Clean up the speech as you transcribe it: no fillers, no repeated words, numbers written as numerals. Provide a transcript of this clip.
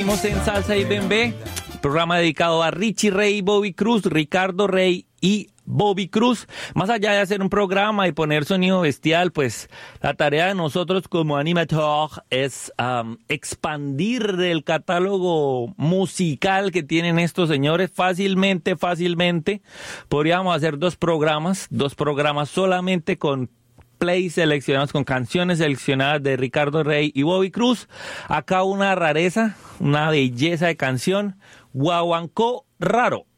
Seguimos en Salsa y Bembé, programa dedicado a Richie Ray y Bobby Cruz, Ricardo Rey y Bobby Cruz. Más allá de hacer un programa y poner sonido bestial, pues la tarea de nosotros como animator es expandir el catálogo musical que tienen estos señores. Fácilmente podríamos hacer dos programas solamente con plays seleccionados, con canciones seleccionadas de Ricardo Rey y Bobby Cruz. Acá una rareza, una belleza de canción, Guaguancó Raro.